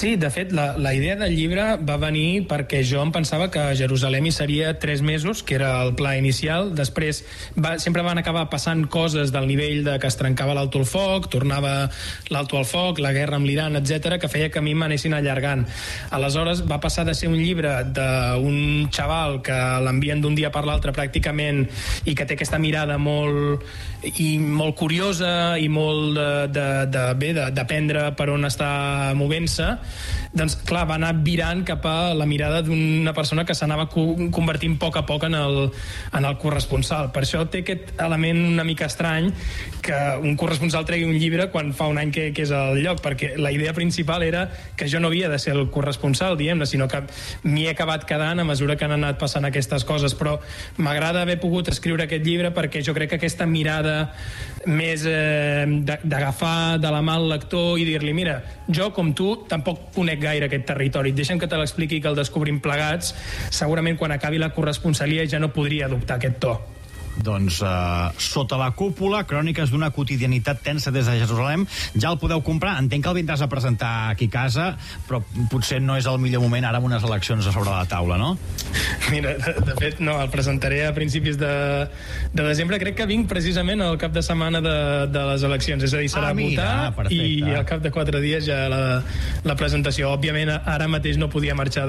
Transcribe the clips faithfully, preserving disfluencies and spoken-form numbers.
Sí, de fet, la, la idea del llibre va venir perquè jo em pensava que a Jerusalem hi seria tres mesos, que era el pla inicial. Després va, sempre van acabar passant coses del nivell de que es trencava l'alto al foc, tornava l'alto al foc, la guerra amb l'Iran, etcètera, que feia que a mi m'anessin allargant. Aleshores va passar de ser un llibre d'un xaval que l'envien d'un dia per l'altre pràcticament i que té aquesta mirada molt, i molt curiosa i molt de, de, de, bé, d'aprendre per on està movent-se. Doncs clar, va anar virant cap a la mirada d'una persona que s'anava convertint a poc a poc en el, en el corresponsal. Per això té aquest element una mica estrany que un corresponsal tregui un llibre quan fa un any que, que és al lloc, perquè la idea principal era que jo no havia de ser el corresponsal, diguem-ne, sinó que m'hi he acabat quedant a mesura que han anat passant aquestes coses. Però m'agrada haver pogut escriure aquest llibre perquè jo crec que aquesta mirada més eh, d'agafar de la mà el lector i dir-li, mira, jo com tu tampoc conec gaire aquest territori, deixa'm que te l'expliqui, que el descobrim plegats. Segurament quan acabi la corresponsalia ja no podria adoptar aquest to. Doncs uh, Sota la cúpula, cròniques d'una quotidianitat tensa des de Jerusalem, ja el podeu comprar. Entenc que el vindràs a presentar aquí a casa, però potser no és el millor moment ara amb unes eleccions a sobre la taula, no? Mira, de, de fet, no, el presentaré a principis de, de desembre. Crec que vinc precisament al cap de setmana de, de les eleccions, és a dir, serà ah, mira, votar perfecte. I al cap de quatre dies ja la, la presentació. Òbviament, ara mateix no podia marxar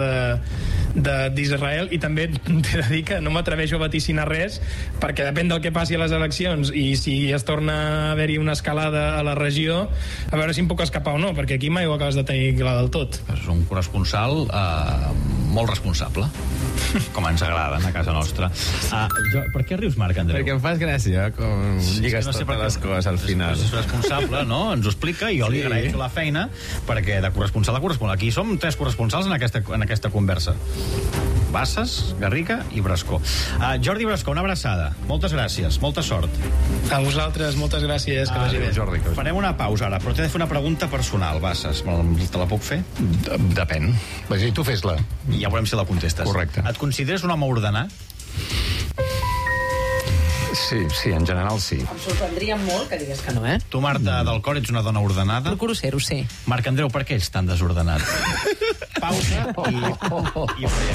d'Israel i també t'he de dir que no m'atreveixo a vaticinar res, perquè perquè depèn del que passi a les eleccions i si es torna a haver-hi una escalada a la regió, a veure si em puc escapar o no, perquè aquí mai ho acabes de tenir clar del tot. És un corresponsal eh, molt responsable, com ens agraden a casa nostra. Uh, jo, per què rius, Marc Andreu? Perquè em fas gràcia, com sí, lligues no sé totes les coses al final. És responsable, no? Ens ho explica i jo li agraeixo la feina, perquè de corresponsal a corresponsal. Aquí som tres corresponsals en aquesta, en aquesta conversa. Basses, Garriga i Brascó. Uh, Jordi Brascó, una abraçada. Moltes gràcies, molta sort. A vosaltres, moltes gràcies. Que vagi bé. Jordi, que farem una pausa ara, però t'he de fer una pregunta personal, Basses. Te la puc fer? Depèn. Tu fes-la. I ja veurem si la contestes. Correcte. Et consideres un home ordenat? Sí, sí, en general sí. Em sorprendria molt que digués que no, eh? Tu, Marta, del Cor, ets una dona ordenada? Procuro ser-ho, sí. Marc Andreu, per què ets tan desordenat? Pausa i... i ho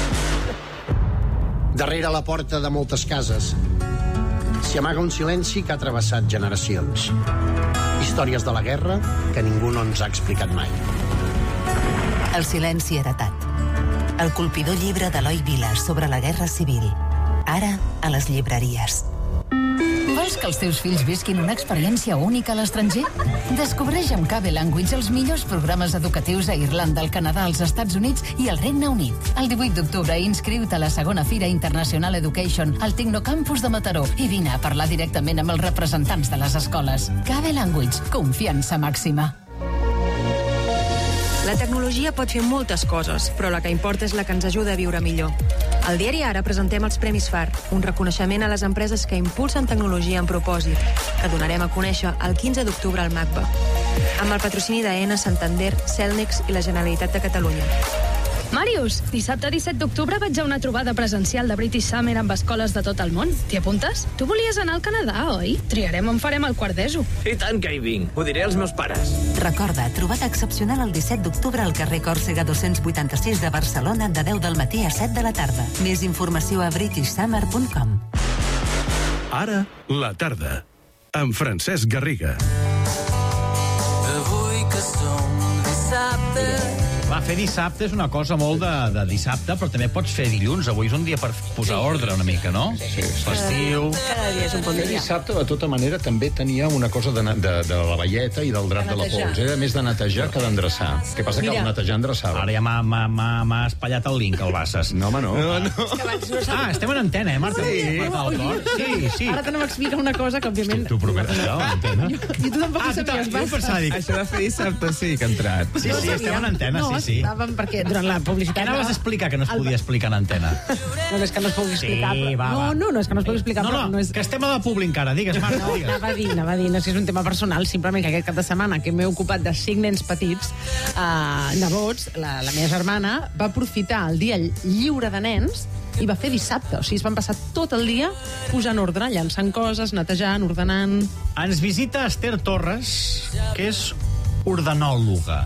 Darrere la porta de moltes cases s'hi amaga un silenci que ha travessat generacions. Històries de la guerra que ningú no ens ha explicat mai. El silenci heretat. El colpidor llibre d'Eloi Vila sobre la Guerra Civil. Ara a les llibreries. Vols que els teus fills visquin una experiència única a l'estranger? Descobreix amb Cable Language els millors programes educatius a Irlanda, al Canadà, als Estats Units i al Regne Unit. El divuit d'octubre inscriu-te a la segona Fira International Education al Tecnocampus de Mataró i vine a parlar directament amb els representants de les escoles. Cable Language, confiança màxima. La tecnologia pot fer moltes coses, però la que importa és la que ens ajuda a viure millor. Al diari Ara presentem els Premis F A R, un reconeixement a les empreses que impulsen tecnologia amb propòsit, que donarem a conèixer el quinze d'octubre al MACBA, amb el patrocini d'Aena, Santander, Celnex i la Generalitat de Catalunya. Màrius, dissabte disset d'octubre vaig a una trobada presencial de British Summer amb escoles de tot el món. T'hi apuntes? Tu volies anar al Canadà, oi? Triarem on farem el quart d'ESO. I tant que hi vinc. Ho diré als meus pares. Recorda, trobada excepcional el disset d'octubre al carrer Còrsega dos-cents vuitanta-sis de Barcelona de deu del matí a set de la tarda. Més informació a british summer punt com. Ara, la tarda, amb Francesc Garriga. Avui que som dissabte... Va, fer dissabte és una cosa molt de, de dissabte, però també pots fer dilluns. Avui és un dia per posar ordre una mica, no? Sí, sí. Festiu. Cada dia és un bon dia. Dissabte, de tota manera, també tenia una cosa de, de, de la velleta i del drap de, de la pols. Era més de netejar que d'endreçar. Què passa? Mira, que el netejar endreçava. Ara ja m'ha espatllat el link, el Basses. No, home, no. no, no. No ah, estem en antena, eh, Marta? Sí, Marta del Cor. Sí, sí. Ara t'anem a explicar una cosa que, òbviament... Tu prometes això, antena? I tu tampoc ah, ho sabies, Basses. Això de fer dissabte sí que ha entrat. Sí, sí, estem en antena, no, sí, sí. Estàvem perquè durant la publicitat... Què anaves a explicar que no es podia explicar en antena? No, és que no es pugui explicar. Sí, però... va, no, va. no, no, és que no es pugui explicar. No, no, no és... que estem a la públic encara. Digues, Marta, no, digues. Anava a dir, anava a dir, no sé si és un tema personal, simplement que aquest cap de setmana que m'he ocupat de cinc nens petits, eh, nebots, la, la meva germana va aprofitar el dia lliure de nens i va fer dissabte. O sigui, es van passar tot el dia posant ordre, llançant coses, netejant, ordenant... Ens visita Esther Torres, que és ordenòloga.